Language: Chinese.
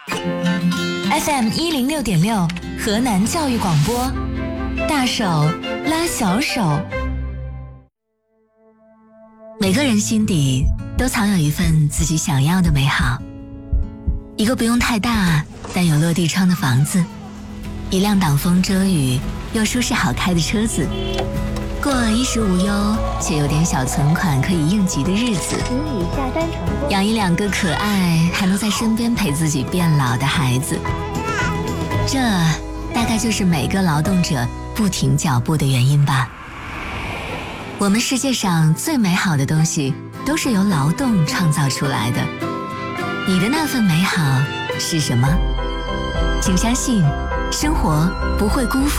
FM106.6河南教育广播，大手拉小手。每个人心底都藏有一份自己想要的美好，一个不用太大但有落地窗的房子，一辆挡风遮雨又舒适好开的车子，过衣食无忧且有点小存款可以应急的日子，养一两个可爱还能在身边陪自己变老的孩子，这大概就是每个劳动者不停脚步的原因吧。我们世界上最美好的东西都是由劳动创造出来的，你的那份美好是什么？请相信，生活不会辜负